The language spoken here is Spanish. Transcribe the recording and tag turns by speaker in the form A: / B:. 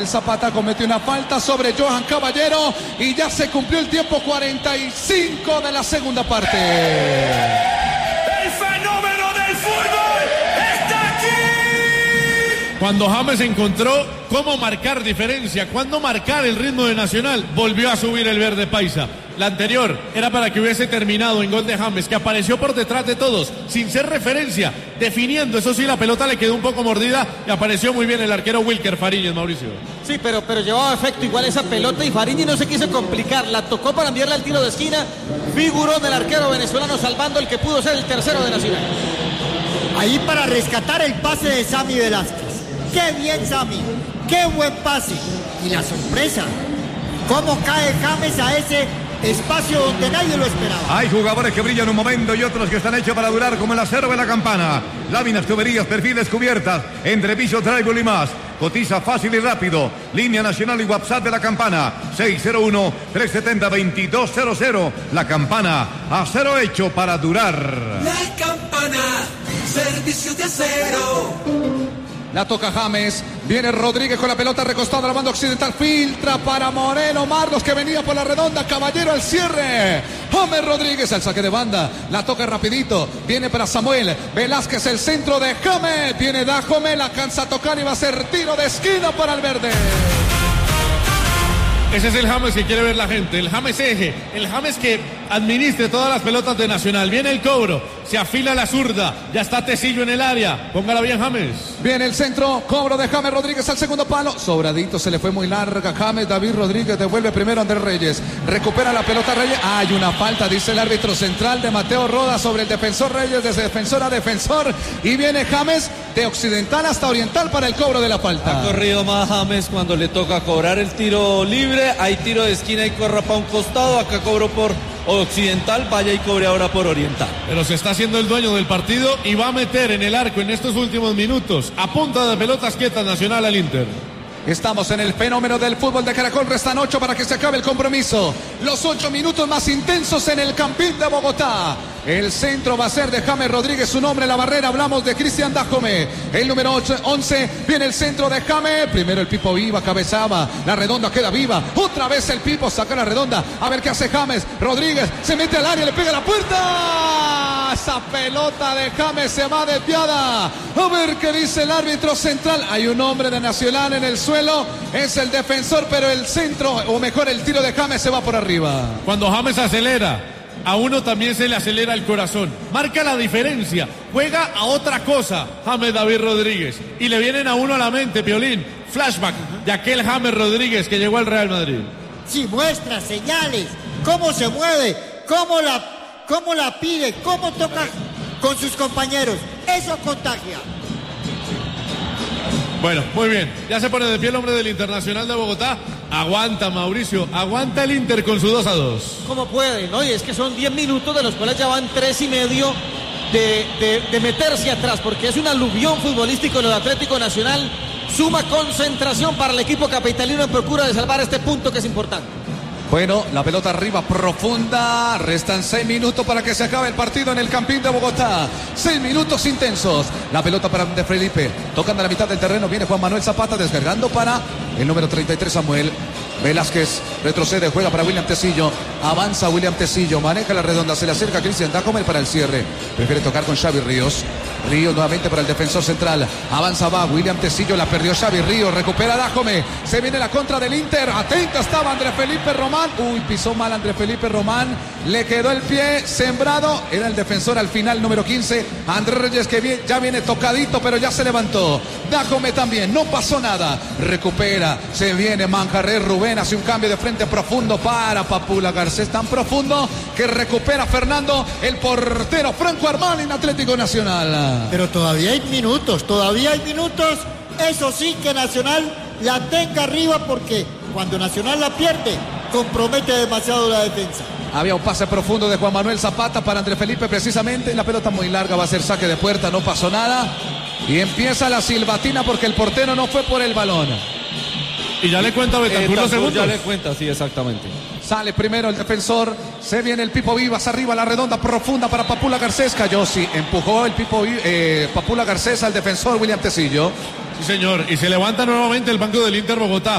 A: Zapata cometió una falta sobre Johan Caballero y ya se cumplió el tiempo 45 de la segunda parte.
B: El fenómeno del fútbol está aquí.
C: Cuando James encontró cómo marcar diferencia, cuándo marcar el ritmo de Nacional, volvió a subir el verde paisa. La anterior era para que hubiese terminado en gol de James, que apareció por detrás de todos, sin ser referencia, definiendo. Eso sí, la pelota le quedó un poco mordida y apareció muy bien el arquero Wilker Fariñez, Mauricio.
D: Sí, pero llevaba efecto igual esa pelota y Fariñez no se quiso complicar. La tocó para enviarla al tiro de esquina. Figuró del arquero venezolano salvando el que pudo ser el tercero de Nacional.
E: Ahí para rescatar el pase de Sammy Velázquez. ¡Qué bien, Sammy! ¡Qué buen pase! Y la sorpresa, cómo cae James a ese espacio donde nadie lo esperaba.
F: Hay jugadores que brillan un momento y otros que están hechos para durar, como el acero de la campana. Láminas, tuberías, perfiles, cubiertas, entrepiso, tribal y más. Cotiza fácil y rápido. Línea nacional y WhatsApp de la campana. 601-370-2200. La campana, acero hecho para durar.
B: La campana, servicio de acero.
A: La toca James, viene Rodríguez con la pelota recostada a la banda occidental, filtra para Moreno Marlos que venía por la redonda, Caballero al cierre, James Rodríguez al saque de banda, la toca rapidito, viene para Samuel Velázquez, el centro de James, viene Dajome, la alcanza a tocar y va a ser tiro de esquina para el verde.
C: Ese es el James que quiere ver la gente, el James eje, el James que administre todas las pelotas de Nacional. Viene el cobro, se afila la zurda, ya está Tecillo en el área, póngala bien James.
A: Viene el centro, cobro de James Rodríguez al segundo palo, sobradito, se le fue muy larga James, David Rodríguez devuelve primero a Andrés Reyes, recupera la pelota Reyes, hay una falta, dice el árbitro central de Mateo Roda sobre el defensor Reyes, desde defensor a defensor, y viene James de occidental hasta oriental para el cobro de la falta.
G: Ha corrido más James cuando le toca cobrar el tiro libre. Hay tiro de esquina y corra para un costado. Acá cobró por occidental, vaya y cobre ahora por oriental.
C: Pero se está haciendo el dueño del partido y va a meter en el arco en estos últimos minutos, a punta de pelotas quietas, Nacional al Inter.
A: Estamos en el fenómeno del fútbol de Caracol. Restan 8 para que se acabe el compromiso. Los 8 minutos más intensos en el Campín de Bogotá. El centro va a ser de James Rodríguez, su nombre, la barrera. Hablamos de Cristian Dajome. El número 11 viene el centro de James. Primero el Pipo Viva, cabezaba. La redonda queda viva. Otra vez el Pipo saca la redonda. A ver qué hace James Rodríguez. Se mete al área, le pega a la puerta. Esa pelota de James se va desviada. A ver qué dice el árbitro central. Hay un hombre de Nacional en el suelo. Es el defensor, pero el centro, o mejor el tiro de James se va por arriba.
C: Cuando James acelera, a uno también se le acelera el corazón. Marca la diferencia. Juega a otra cosa James David Rodríguez. Y le vienen a uno a la mente, Piolín, flashback de aquel James Rodríguez que llegó al Real Madrid.
E: Sí, muestra, señales, cómo se mueve, cómo la pide, cómo toca con sus compañeros. Eso contagia.
C: Bueno, muy bien. Ya se pone de pie el hombre del Internacional de Bogotá. Aguanta, Mauricio. Aguanta el Inter con su 2-2.
D: ¿Cómo puede? ¿No? Y es que son 10 minutos de los cuales ya van 3,5 de meterse atrás, porque es un aluvión futbolístico en el Atlético Nacional. Suma concentración para el equipo capitalino en procura de salvar este punto que es importante.
A: Bueno, la pelota arriba profunda. Restan 6 minutos para que se acabe el partido en el Campín de Bogotá. 6 minutos intensos. La pelota para De Felipe. Tocando a la mitad del terreno. Viene Juan Manuel Zapata descargando para el número 33, Samuel Velázquez. Retrocede, juega para William Tecillo. Avanza William Tecillo. Maneja la redonda. Se le acerca a Cristian Dajome para el cierre. Prefiere tocar con Xavi Ríos. Ríos nuevamente para el defensor central. Avanza va William Tecillo. La perdió Xavi Ríos. Recupera Dajome. Se viene la contra del Inter. Atenta estaba Andrés Felipe Román. Uy, pisó mal Andrés Felipe Román. Le quedó el pie sembrado. Era el defensor al final, número 15. Andrés Reyes que ya viene tocadito, pero ya se levantó. Dajome también. No pasó nada. Recupera. Se viene Manjarres Rubén. Hace un cambio de frente profundo para Papula Garcés. Tan profundo que recupera Fernando, el portero Franco Armani en Atlético Nacional.
E: Pero todavía hay minutos. Eso sí, que Nacional la tenga arriba, porque cuando Nacional la pierde, compromete demasiado la defensa.
A: Había un pase profundo de Juan Manuel Zapata para Andrés Felipe precisamente. La pelota muy larga, va a ser saque de puerta, no pasó nada. Y empieza la silbatina porque el portero no fue por el balón.
C: Y ya le cuenta Betancur los segundos.
G: Ya le cuenta, sí, exactamente.
A: Sale primero el defensor, se viene el Pipo Vivas arriba, la redonda profunda para Papula Garcés, cayó, sí, empujó el Papula Garcés al defensor William Tecillo.
C: Sí, señor, y se levanta nuevamente el banco del Inter Bogotá.